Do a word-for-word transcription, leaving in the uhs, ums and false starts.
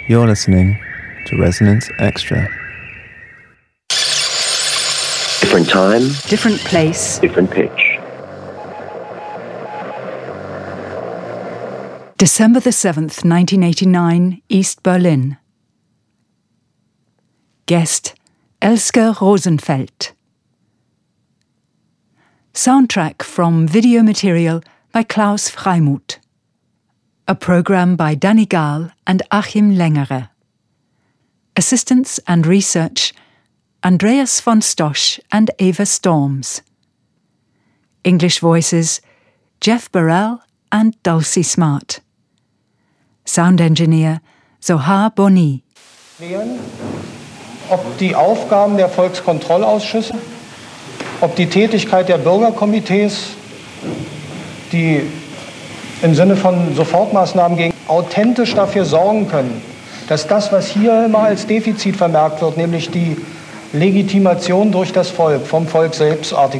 You're listening to Resonance Extra. Different time, different place, different pitch. December the seventh, nineteen eighty-nine, East Berlin. Guest Elske Rosenfeld. Soundtrack from video material by Klaus Freimuth. A program by Danny Gahl and Achim Längere. Assistance and research Andreas von Stosch and Eva Storms. English voices Jeff Burrell and Dulcie Smart. Sound engineer Zohar Boni. Ob die Aufgaben der Volkskontrollausschüsse, ob die Tätigkeit der Bürgerkomitees, die im Sinne von Sofortmaßnahmen gegen authentisch dafür sorgen können, dass das, was hier immer als Defizit vermerkt wird, nämlich die Legitimation durch das Volk, vom Volk selbst